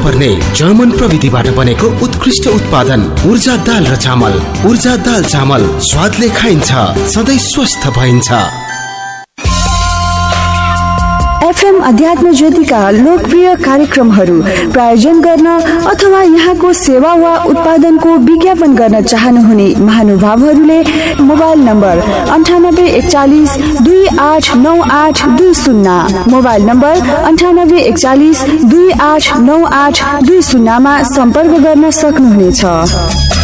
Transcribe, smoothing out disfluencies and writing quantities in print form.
पर्ने जर्मन प्रविधिबाट बनेको उत्कृष्ट उत्पादन ऊर्जा दाल र चामल। ऊर्जा दाल चामल स्वादले खाइन्छ, सधैँ स्वस्थ भइन्छ। एफएम अध्यात्म ज्योतिका लोकप्रिय कार्यक्रमहरू प्रायोजन गर्न अथवा यहाँको सेवा वा उत्पादनको विज्ञापन गर्न चाहनुहुने महानुभावहरूले मोबाइल नम्बर 9841 289820, मोबाइल नम्बर 9841 289820 मा सम्पर्क गर्न सक्नुहुनेछ।